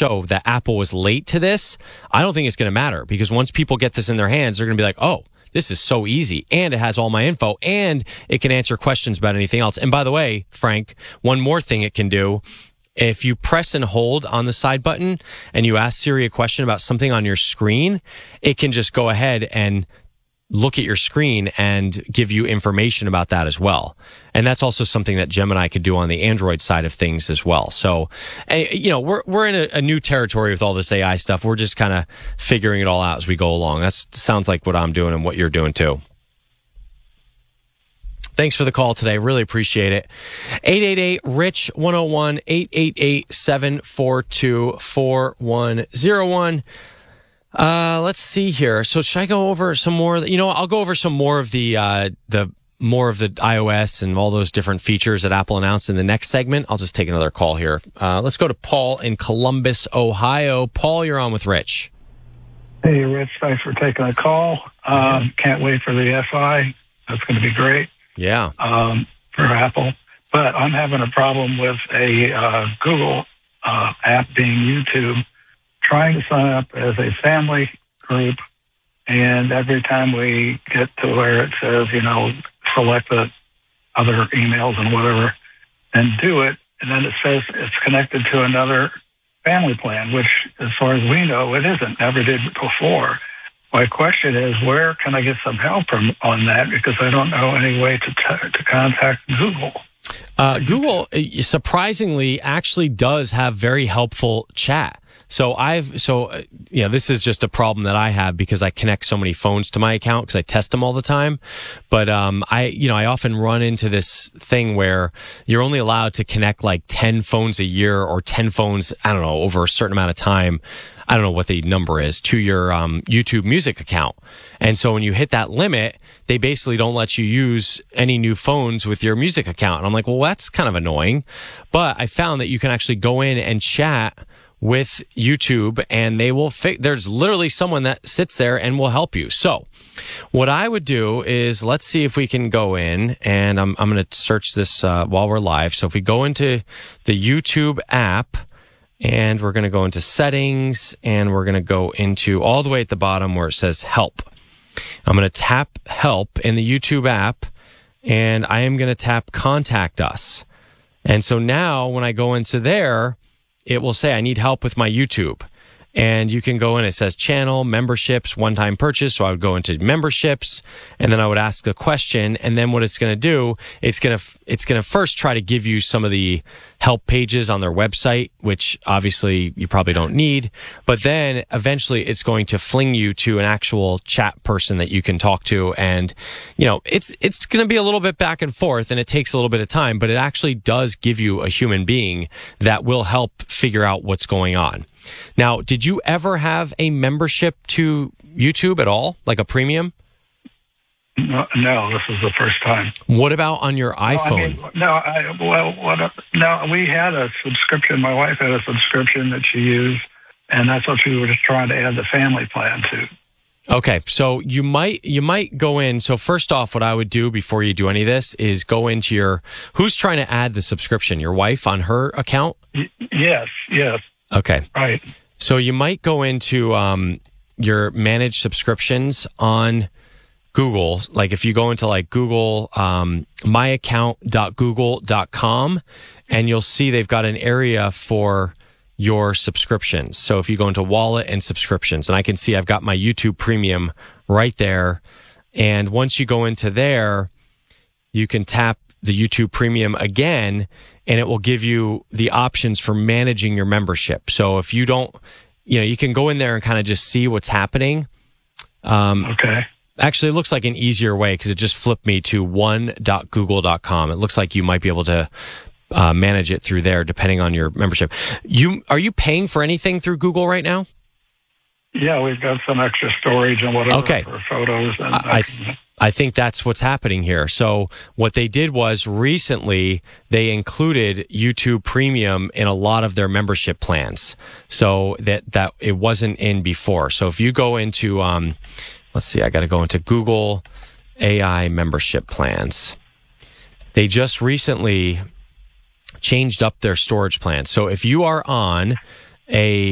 show that Apple was late to this, I don't think it's going to matter, because once people get this in their hands, they're going to be like, oh, this is so easy, and it has all my info, and it can answer questions about anything else. And by the way, Frank, one more thing it can do. If you press and hold on the side button and you ask Siri a question about something on your screen, it can just go ahead and look at your screen and give you information about that as well. And that's also something that Gemini could do on the Android side of things as well. So, we're in a new territory with all this AI stuff. We're just kind of figuring it all out as we go along. That sounds like what I'm doing and what you're doing too. Thanks for the call today. Really appreciate it. 888-RICH-101, 888-742-4101. Let's see here. So should I go over some more? I'll go over some more of the iOS and all those different features that Apple announced in the next segment. I'll just take another call here. Let's go to Paul in Columbus, Ohio. Paul, you're on with Rich. Hey, Rich. Thanks for taking a call. Can't wait for the FI. That's going to be great. Yeah. For Apple. But I'm having a problem with a Google app being YouTube, trying to sign up as a family group, and every time we get to where it says, select the other emails and whatever, and do it, and then it says it's connected to another family plan, which, as far as we know, it isn't. Never did before. My question is, where can I get some help on that? Because I don't know any way to contact Google. Google, surprisingly, actually does have very helpful chat. This is just a problem that I have because I connect so many phones to my account because I test them all the time. But I often run into this thing where you're only allowed to connect like 10 phones a year or 10 phones, I don't know, over a certain amount of time. I don't know what the number is, to your YouTube Music account. And so when you hit that limit, they basically don't let you use any new phones with your music account. And I'm like, well, that's kind of annoying. But I found that you can actually go in and chat with YouTube, and they will there's literally someone that sits there and will help you. So what I would do is, let's see if we can go in, and I'm going to search this while we're live. So if we go into the YouTube app, and we're going to go into settings, and we're going to go into all the way at the bottom where it says help. I'm going to tap help in the YouTube app, and I am going to tap contact us. And so now when I go into there, it will say I need help with my YouTube. And you can go in, it says channel, memberships, one-time purchase. So I would go into memberships, and then I would ask the question. And then what it's going to do, it's going to first try to give you some of the help pages on their website, which obviously you probably don't need. But then eventually it's going to fling you to an actual chat person that you can talk to. And, it's going to be a little bit back and forth, and it takes a little bit of time, but it actually does give you a human being that will help figure out what's going on. Now, did you ever have a membership to YouTube at all, like a premium? No, this is the first time. What about on your iPhone? We had a subscription. My wife had a subscription that she used, and that's what she was just trying to add the family plan to. Okay, so you might go in. So first off, what I would do before you do any of this is go into who's trying to add the subscription? Your wife on her account? Yes. Okay. Right. So you might go into your managed subscriptions on Google. Like if you go into like Google, myaccount.google.com, and you'll see they've got an area for your subscriptions. So if you go into wallet and subscriptions, and I can see I've got my YouTube Premium right there. And once you go into there, you can tap the YouTube Premium again, and it will give you the options for managing your membership. So if you don't, you can go in there and kind of just see what's happening. Okay. Actually, it looks like an easier way because it just flipped me to one.google.com. It looks like you might be able to manage it through there depending on your membership. Are you paying for anything through Google right now? Yeah, we've got some extra storage and whatever for photos. And I think that's what's happening here. So what they did was recently they included YouTube Premium in a lot of their membership plans, so that it wasn't in before. So if you go into, let's see, I got to go into Google AI membership plans. They just recently changed up their storage plan. So if you are on a